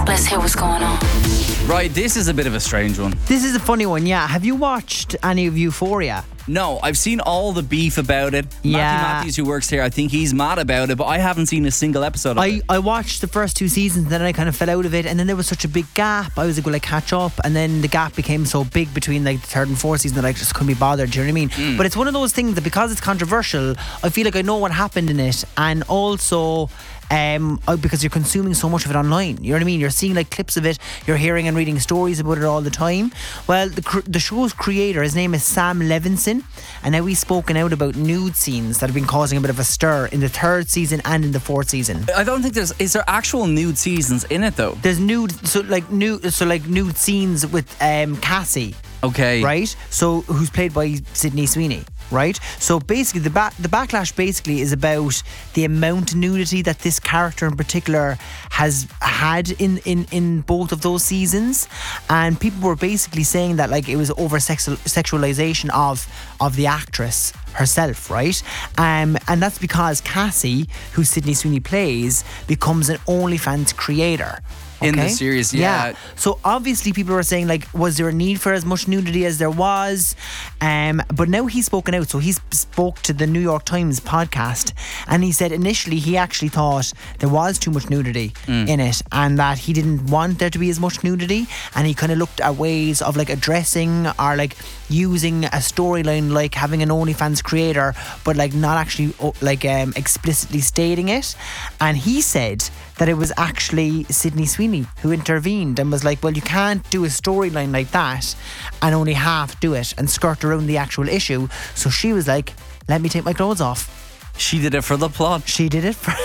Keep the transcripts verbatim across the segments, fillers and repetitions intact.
Let's hear what's going on. Right, this is a bit of a strange one. This is a funny one, yeah. Have you watched any of Euphoria? No, I've seen all the beef about it. Yeah. Matthew Matthews, who works here, I think he's mad about it, but I haven't seen a single episode of I, it. I watched the first two seasons, then I kind of fell out of it, and then there was such a big gap. I was like, will I catch up? And then the gap became so big between like the third and fourth season that I just couldn't be bothered. Do you know what I mean? Mm. But it's one of those things that because it's controversial, I feel like I know what happened in it, and also um, uh, because you're consuming so much of it online. You know what I mean? You're seeing like clips of it, you're hearing and reading stories about it all the time. Well, the cr- the show's creator, his name is Sam Levinson, and now he's spoken out about nude scenes that have been causing a bit of a stir in the third season and in the fourth season. I don't think there's... Is there actual nude seasons in it, though? There's nude, so like nude, so like nude scenes with um, Cassie. Okay. Right? So, who's played by Sydney Sweeney, right? So basically, the ba- the backlash basically is about the amount of nudity that this character in particular has had in, in, in both of those seasons, and people were basically saying that like it was over sexual sexualization of of the actress herself, right? Um, and that's because Cassie, who Sydney Sweeney plays, becomes an OnlyFans creator. In the Okay? series, yeah. So obviously people were saying like, was there a need for as much nudity as there was? Um, but now he's spoken out. So he spoke to the New York Times podcast, and he said initially he actually thought there was too much nudity Mm. in it, and that he didn't want there to be as much nudity, and he kind of looked at ways of like addressing or like using a storyline like having an OnlyFans creator, but like not actually oh, like um, explicitly stating it. And he said that it was actually Sydney Sweeney who intervened and was like, well, you can't do a storyline like that and only half do it and skirt around the actual issue. So she was like, let me take my clothes off. She did it for the plot. She did it for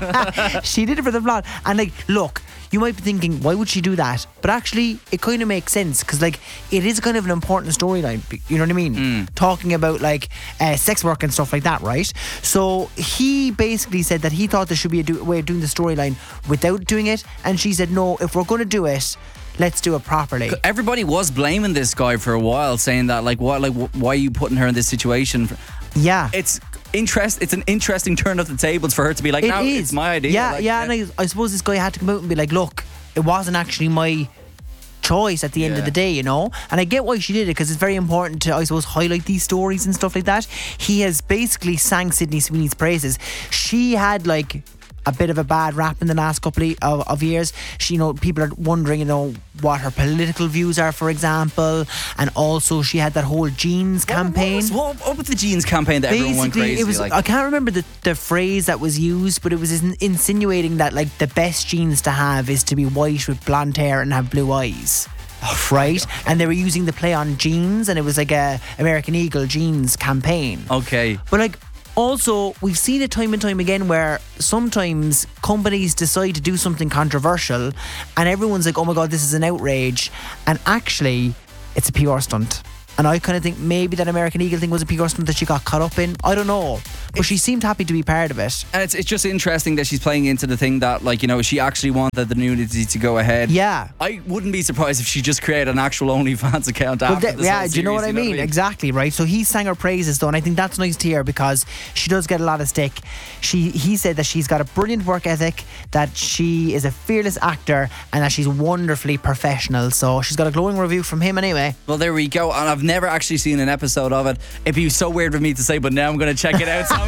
she did it for the plot. And like, look, you might be thinking, why would she do that? But actually, it kind of makes sense because like it is kind of an important storyline. You know what I mean? Mm. Talking about like uh, sex work and stuff like that, right? So he basically said that he thought there should be a do- way of doing the storyline without doing it, and she said, no, if we're going to do it, let's do it properly. Everybody was blaming this guy for a while, saying that like, what, like, wh- why are you putting her in this situation? Yeah. It's interest. It's an interesting turn of the tables for her to be like, It no, is. it's my idea. Yeah, Like, yeah, and I, I suppose this guy had to come out and be like, look, it wasn't actually my choice at the end Yeah. of the day, you know. And I get why she did it, because it's very important to, I suppose, highlight these stories and stuff like that. He has basically sang Sydney Sweeney's praises. She had like a bit of a bad rap in the last couple of, of years. She, you know, people are wondering, you know, what her political views are, for example, and also she had that whole jeans campaign. What, what, was, what, what with the jeans campaign that everyone went Basically, crazy? it was. like, I can't remember the, the phrase that was used, but it was in, insinuating that like the best jeans to have is to be white with blonde hair and have blue eyes. Right? And they were using the play on jeans, and it was like a American Eagle jeans campaign. okay. But like, also, we've seen it time and time again where sometimes companies decide to do something controversial and everyone's like, oh my God, this is an outrage. And actually, it's a P R stunt. And I kind of think maybe that American Eagle thing was a P R stunt that she got caught up in. I don't know. But she seemed happy to be part of it. And it's, it's just interesting that she's playing into the thing that, like, you know, she actually wanted the nudity to go ahead. Yeah. I wouldn't be surprised if she just created an actual OnlyFans account after Well, that- this yeah, whole do you know series, what I mean? Exactly, right? So he sang her praises though, and I think that's nice to hear because she does get a lot of stick. She He said that she's got a brilliant work ethic, that she is a fearless actor, and that she's wonderfully professional. So she's got a glowing review from him anyway. Well, there we go. And I've never actually seen an episode of it. It'd be so weird for me to say, but now I'm going to check it out. So